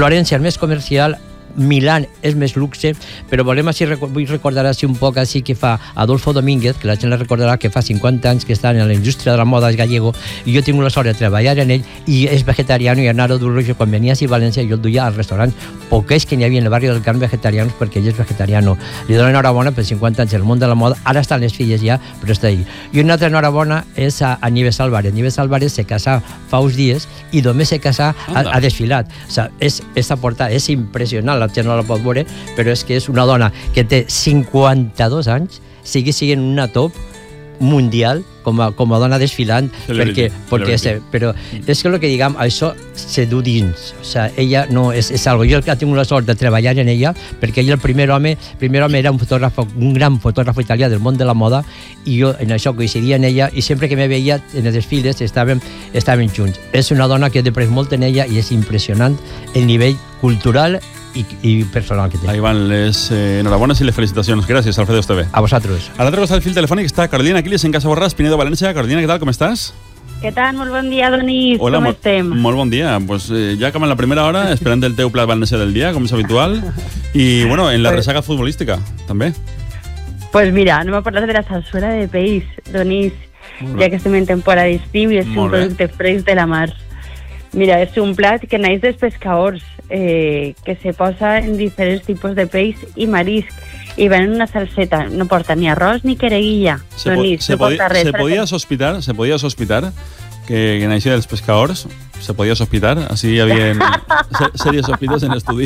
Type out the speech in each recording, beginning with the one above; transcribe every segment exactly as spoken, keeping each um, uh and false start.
Florència és més comercial, Milán és més luxe, però volem així, vull recordar així un poc així que fa Adolfo Domínguez, que la gent la recordarà que fa cinquanta anys que està en la indústria de la moda, és gallego, i jo tinc la sort de treballar en ell, i és vegetariano, i Arnaro Durrujo, quan venia a València, jo el duia als restaurants poquets que n'hi havia en el barri del Carme vegetarianos, perquè ell és vegetariano. Li dono enhorabona per cinquanta anys en el món de la moda, ara estan les filles ja, però està ahí. I una altra enhorabona és a, a Nieves Álvarez. Nieves Álvarez se casà fa uns dies i només se casà, ha, ha desfilat. O sigui, és, esta portada és impressionant, la gent no la pot veure, però és que és una dona que té cinquanta-dos anys, sigui sent una top mundial com a, com a dona desfilant, perquè, perquè se, però és que el que diguem, això se du dins, o sigui, ella no és, és algo, jo he tingut la sort de treballar en ella, perquè ell el primer home, primer home era un fotògraf, un gran fotògraf italià del món de la moda, i jo en això coincidia en ella, i sempre que me veia en els desfiles estàvem, estàvem junts. És una dona que he après molt en ella, i és impressionant el nivell cultural i, i personal que té. Ahí van les eh, enhorabuenas y les felicitacions. Gràcies, Alfredo Esteve. A vosaltres. A l'altre costat del fil telefònic està Carolina Aquiles en Casa Borràs, Pinedo, València. Carolina, què tal? Com estàs? Què tal? Molt bon dia, Donís. Hola, com mo- estem? Molt bon dia. Pues, eh, ja acabant la primera hora, esperant el teu plat valencià del dia, com és habitual. I, bueno, en la resaca futbolística, també. Pues mira, anem a parlar de la salsuela de peix, Donís, ja que estem en temporada d'estiu i és un producte fresc de la mar. Mira, és un plat que naix dels pescadors, eh, que se posa en diferents tipus de peix i marisc, i va en una salseta, no porta ni arròs ni quereguilla, Se, Donís, se, no porta podi res. se podia sospitar, se podia sospitar que, que naixia dels pescadors, se podia sospitar, així hi havia se, sèries sospites en l'estudi.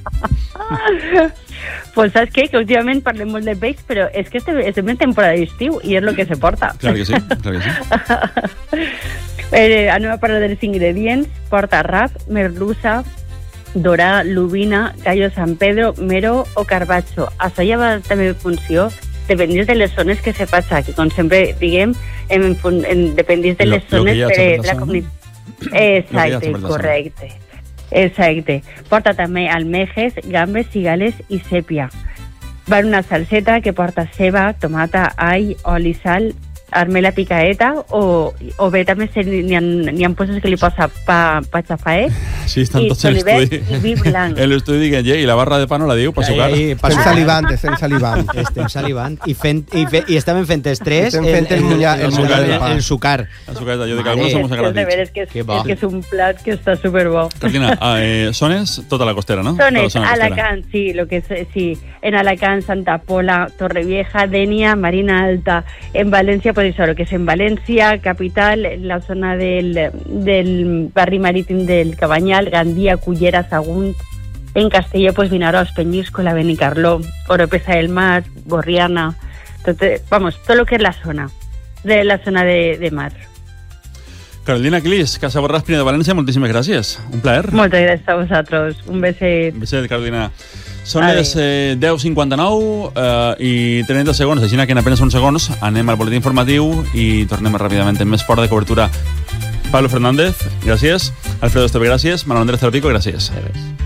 Pues saps què? Que últimament parlem molt de peix, però és que estem, estem en temporada d'estiu i és el que se porta. Clar que sí, clar que sí. Eh, anem a parlar dels ingredients. Porta rap, merluza, dorà, lubina, gallo San Pedro, mero o carpaccio. Això ja va també en funció, dependís de les zones que se faça, que com sempre diguem, en, en, dependís de les Lo- lo zones que hi ha per, sempre de la zona. comunitat. Exacte, correcte. Exacte. Porta també almejes, gambes, cigales i sèpia. Va en una salseta que porta ceba, tomata, all, oli, sal, armela picaeta, o, o bé també se, n'hi ha, n'hi ha puestos que li posa pa, pa xafaet, Sí, estan i tots en julivert l'estudi. i vi blanc. En l'estudi diguen, i la barra de pa no la diu, per sucar. Estem salivant, estem salivant. Estem salivant i, fent, i, fe, i estàvem fent els tres Estem fent el mullar- el mullar del pa. el sucar. El sucar, jo dic, Mare. alguns som És agradits. que, és, Que bo. és que és un plat que està superbo. Carolina, eh, sones tota la costera, no? Sones, Tota la zona costera. Alacant, sí, lo que es, sí, en Alacant, Santa Pola, Torrevieja, Denia, Marina Alta, en València, pues eso, lo que es en València, capital, en la zona del, del barri marítim del Cabanyal, Gandia, Cullera, Sagunt, en Castelló, pues Vinaròs, Peñíscola, Benicarló, Oropesa del Mar, Borriana, tot, vamos, todo lo que es la zona, de la zona de, de mar. Carolina Aquiles, Casa Borràs, Pinedo, València, moltíssimes gràcies. Un plaer. Moltes gràcies a vosaltres. Un beset. Un beset, Carolina. Són Adéu. les eh, deu cinquanta-nou eh, i trenta segons, així que en apenas uns segons anem al boletí informatiu i tornem ràpidament amb més fora de cobertura. Pablo Fernández, gràcies. Alfredo Esteve, gràcies. Manuel Andrés Zarapico, gràcies. Gràcies.